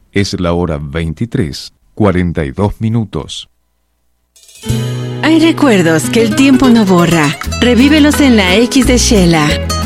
Es la hora 23:42. Hay recuerdos que el tiempo no borra. Revívelos en la X de Shela.